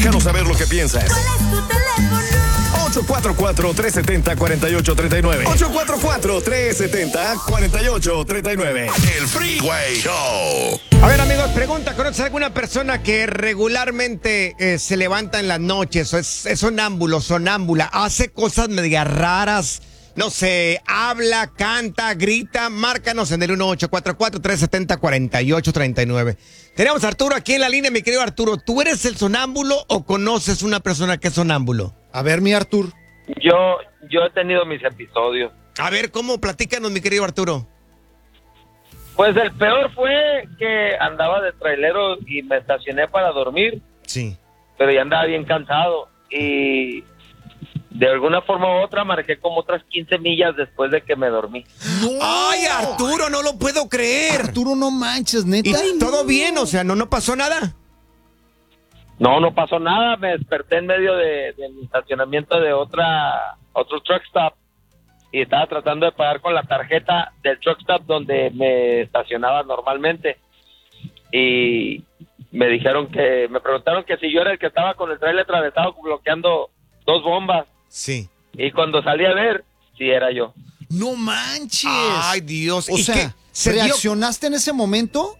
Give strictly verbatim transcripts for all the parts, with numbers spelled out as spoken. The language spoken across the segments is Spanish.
Déjanos saber lo que piensas. ¿Cuál es tu teléfono? ocho cuatro cuatro, tres siete cero, cuatro ocho tres nueve. ocho cuatro cuatro, tres siete cero, cuatro ocho tres nueve. El Freeway Show. A ver, amigos, pregunta, ¿conoces alguna persona que regularmente eh, se levanta en las noches, o es, es sonámbulo, sonámbula, hace cosas media raras? No sé, habla, canta, grita. Márcanos en el uno ocho cuatro cuatro, tres siete cero, cuatro ocho tres nueve. Tenemos a Arturo aquí en la línea, mi querido Arturo. ¿Tú eres el sonámbulo o conoces una persona que es sonámbulo? A ver, mi Artur. Yo, yo he tenido mis episodios. A ver, ¿cómo? Platícanos, mi querido Arturo. Pues el peor fue que andaba de trailero y me estacioné para dormir, Sí. pero ya andaba bien cansado y de alguna forma u otra marqué como otras quince millas después de que me dormí. No. ¡Ay, Arturo, no lo puedo creer! Arturo, no manches, neta. ¿Y todo bien? O sea, ¿no, no pasó nada? No, no pasó nada, me desperté en medio de, del estacionamiento de otra otro truck stop y estaba tratando de pagar con la tarjeta del truck stop donde me estacionaba normalmente y me dijeron que, me preguntaron que si yo era el que estaba con el trailer atravesado bloqueando dos bombas. Sí. Y cuando salí a ver, sí era yo. No manches. Ay, Dios. O ¿Y sea, qué? ¿Se dio- ¿reaccionaste en ese momento?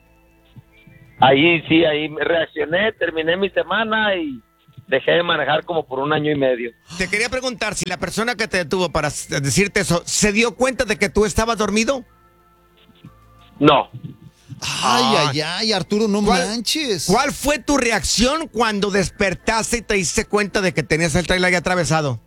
Ahí sí, ahí reaccioné, terminé mi semana y dejé de manejar como por un año y medio. Te quería preguntar si la persona que te detuvo para s- decirte eso, ¿se dio cuenta de que tú estabas dormido? No, Ay, ay, ay, Arturo, no ¿Cuál- manches. ¿Cuál fue tu reacción cuando despertaste y te diste cuenta de que tenías el trailer ahí atravesado?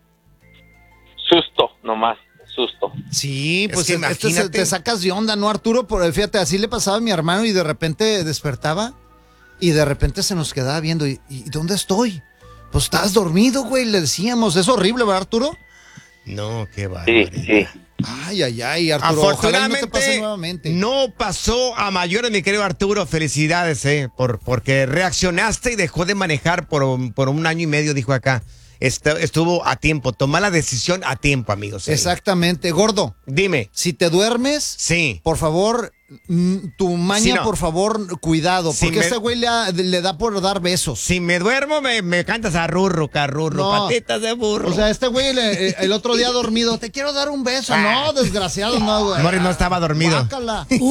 susto nomás, susto. Sí, Es pues que esto se- imagínate. te sacas de onda, ¿no, Arturo? Por, fíjate, así le pasaba a mi hermano y de repente despertaba y de repente se nos quedaba viendo. ¿Y, y dónde estoy? Pues estás dormido, güey, le decíamos. Es horrible, ¿verdad, Arturo? No, qué Sí, barbaridad. sí. Ay, ay, ay, Arturo. Ojalá y no te Afortunadamente, pase nuevamente. no pasó a mayores, mi querido Arturo. Felicidades, eh, por, porque reaccionaste y dejó de manejar por, un- por un año y medio, dijo acá. Estu- estuvo a tiempo, toma la decisión a tiempo, amigos. eh. Exactamente. Gordo, Dime. si te duermes, Sí. por favor, mm, tu maña, Sí, no. por favor, cuidado. Si Porque me- ese güey le, ha- le da por dar besos. Si me duermo, me, me cantas a rurro, carrurro, No. patitas de burro. O sea, este güey le- el otro día dormido, te quiero dar un beso. No, desgraciado, no, güey. Morris no estaba dormido. Guácala.